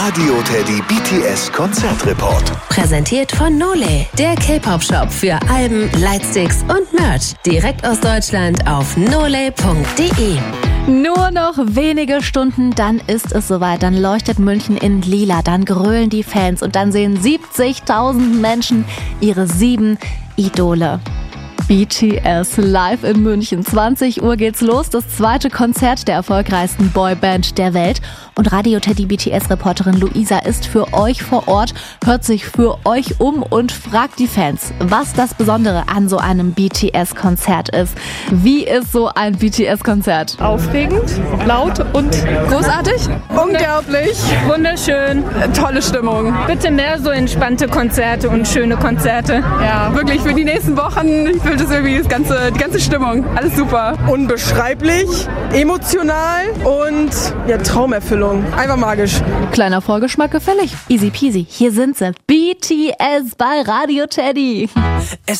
Radio Teddy BTS Konzertreport. Präsentiert von Nole, der K-Pop-Shop für Alben, Lightsticks und Merch. Direkt aus Deutschland auf nole.de. Nur noch wenige Stunden, dann ist es soweit. Dann leuchtet München in lila, dann grölen die Fans und dann sehen 70.000 Menschen ihre 7 Idole. BTS live in München. 20 Uhr geht's los. Das zweite Konzert der erfolgreichsten Boyband der Welt. Und Radio Teddy BTS-Reporterin Luisa ist für euch vor Ort, hört sich für euch um und fragt die Fans, was das Besondere an so einem BTS-Konzert ist. Wie ist so ein BTS-Konzert? Aufregend, laut und großartig. Unglaublich. Wunderschön. Tolle Stimmung. Bitte mehr so entspannte Konzerte und schöne Konzerte. Ja, wirklich für die nächsten Wochen. Ich fühle das irgendwie, die ganze Stimmung. Alles super. Unbeschreiblich, emotional und ja, Traumerfüllung. Einfach magisch. Kleiner Vorgeschmack gefällig. Easy peasy. Hier sind sie. BTS bei Radio Teddy.